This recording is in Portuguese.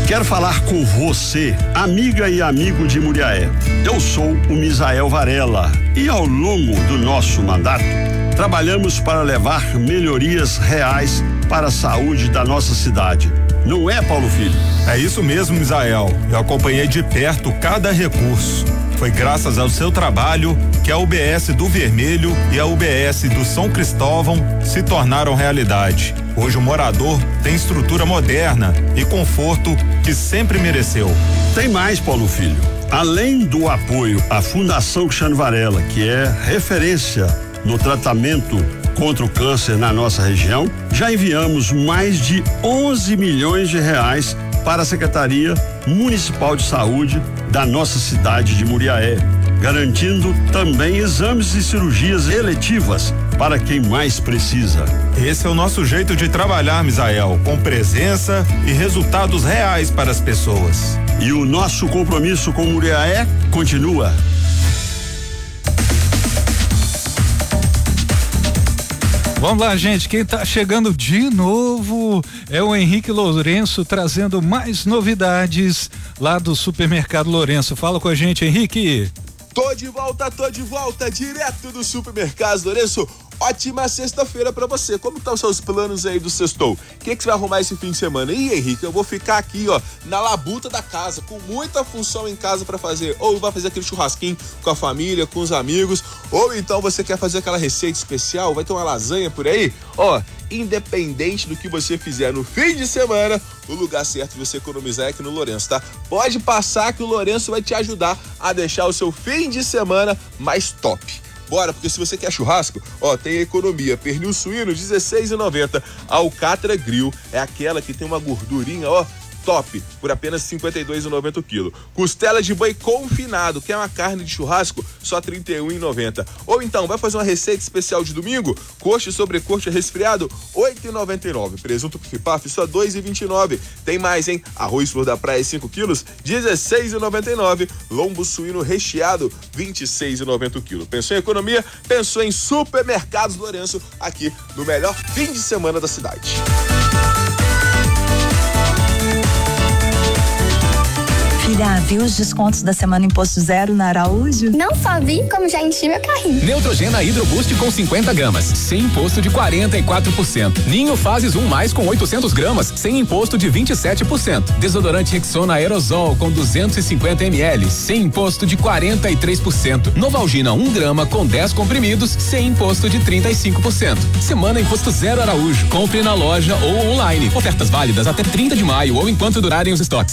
Quero falar com você, amiga e amigo de Muriaé. Eu sou o Misael Varela e ao longo do nosso mandato, trabalhamos para levar melhorias reais para a saúde da nossa cidade. Não é, Paulo Filho? É isso mesmo, Misael. Eu acompanhei de perto cada recurso. Foi graças ao seu trabalho que a UBS do Vermelho e a UBS do São Cristóvão se tornaram realidade. Hoje o morador tem estrutura moderna e conforto que sempre mereceu. Tem mais, Paulo Filho. Além do apoio à Fundação Cristiano Varela, que é referência no tratamento contra o câncer na nossa região, já enviamos mais de 11 milhões de reais para a Secretaria Municipal de Saúde da nossa cidade de Muriaé, garantindo também exames e cirurgias eletivas para quem mais precisa. Esse é o nosso jeito de trabalhar, Misael, com presença e resultados reais para as pessoas. E o nosso compromisso com Muriaé continua. Vamos lá, gente, quem tá chegando de novo é o Henrique Lourenço, trazendo mais novidades lá do Supermercado Lourenço. Fala com a gente, Henrique. Tô de volta, direto do Supermercado Lourenço. Ótima sexta-feira pra você. Como estão os seus planos aí do sextou? O que você vai arrumar esse fim de semana? E Henrique, eu vou ficar aqui, ó, na labuta da casa, com muita função em casa pra fazer. Ou vai fazer aquele churrasquinho com a família, com os amigos, ou então você quer fazer aquela receita especial, vai ter uma lasanha por aí? Ó, independente do que você fizer no fim de semana, o lugar certo de você economizar é aqui no Lourenço, tá? Pode passar que o Lourenço vai te ajudar a deixar o seu fim de semana mais top. Bora, porque se você quer churrasco, ó, tem economia. Pernil suíno, R$16,90. Alcatra Grill é aquela que tem uma gordurinha, ó, top, por apenas R$52,90 o quilo. Costela de boi confinado, que é uma carne de churrasco, só R$31,90. Ou então, vai fazer uma receita especial de domingo? Coxa e sobrecoxa resfriado, R$8,99. Presunto pif-paf, só R$2,29. Tem mais, hein? Arroz flor da praia, 5 quilos, R$16,99. Lombo suíno recheado, R$26,90 o quilo. Pensou em economia? Pensou em Supermercados Lourenço, aqui no melhor fim de semana da cidade. Filha, viu os descontos da semana Imposto Zero na Araújo? Não só vi, como já enchi meu carrinho. Neutrogena Hydro Boost com 50 gramas, sem imposto de 44%. Ninho Fases 1+, com 800 gramas, sem imposto de 27%. Desodorante Rexona Aerosol com 250 ml, sem imposto de 43%. Novalgina 1 grama com 10 comprimidos, sem imposto de 35%. Semana Imposto Zero Araújo. Compre na loja ou online. Ofertas válidas até 30 de maio ou enquanto durarem os estoques.